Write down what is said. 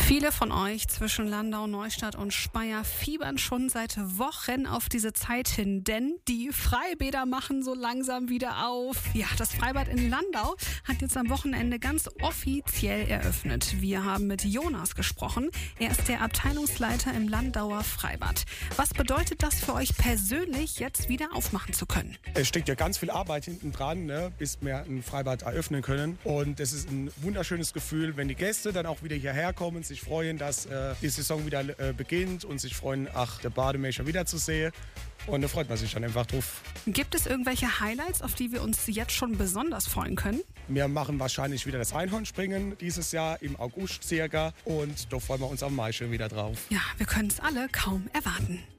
Viele von euch zwischen Landau, Neustadt und Speyer fiebern schon seit Wochen auf diese Zeit hin, denn die Freibäder machen so langsam wieder auf. Ja, das Freibad in Landau hat jetzt am Wochenende ganz offiziell eröffnet. Wir haben mit Jonas gesprochen. Er ist der Abteilungsleiter im Landauer Freibad. Was bedeutet das für euch persönlich, jetzt wieder aufmachen zu können? Es steckt ja ganz viel Arbeit hinten dran, bis wir ein Freibad eröffnen können. Und es ist ein wunderschönes Gefühl, wenn die Gäste dann auch wieder hierher kommen, sich freuen, dass die Saison wieder beginnt und sich freuen, der Bademeister wiederzusehen. Und da freut man sich dann einfach drauf. Gibt es irgendwelche Highlights, auf die wir uns jetzt schon besonders freuen können? Wir machen wahrscheinlich wieder das Einhornspringen dieses Jahr im August circa. Und da freuen wir uns am meisten wieder drauf. Ja, wir können es alle kaum erwarten.